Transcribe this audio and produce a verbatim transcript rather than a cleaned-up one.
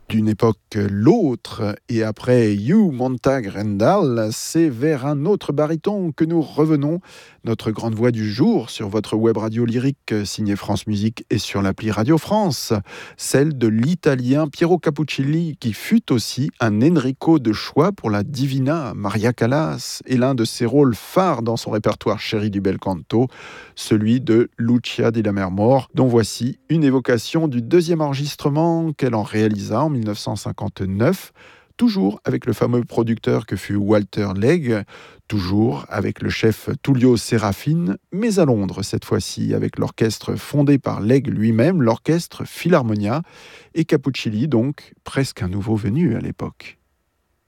D'une époque l'autre, et après You Montag Rendal, c'est vers un autre baryton que nous revenons. Notre grande voix du jour sur votre web radio lyrique signée France Musique et sur l'appli Radio France, celle de l'italien Piero Capuccilli, qui fut aussi un Enrico de choix pour la Divina Maria Callas et l'un de ses rôles phares dans son répertoire chéri du bel canto, celui de Lucia di Lammermoor, dont voici une évocation du deuxième enregistrement qu'elle en réalisa en mille neuf cent cinquante-neuf, toujours avec le fameux producteur que fut Walter Legge, toujours avec le chef Tullio Serafin, mais à Londres cette fois-ci, avec l'orchestre fondé par Legge lui-même, l'orchestre Philharmonia, et Capuccilli donc presque un nouveau venu à l'époque.